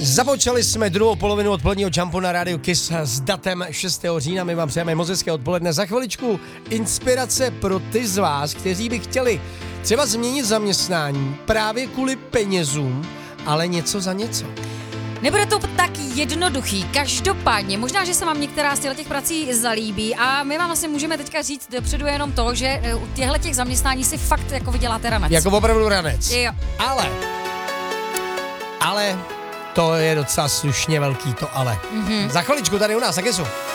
Započali jsme druhou polovinu odpoledního jumpu na rádiu Kiss s datem 6. října. My vám přejeme moc hezké odpoledne. Za chviličku inspirace pro ty z vás, kteří by chtěli třeba změnit zaměstnání právě kvůli penězům, ale něco za něco. Nebude to tak jednoduchý. Každopádně, možná, že se vám některá z těch prací zalíbí a my vám vlastně můžeme teďka říct dopředu jenom to, že u těchto zaměstnání si fakt jako vyděláte ranec. Jako opravdu ranec. Jo. Ale to je docela slušně velký to ale. Za chviličku tady u nás, tak jsou.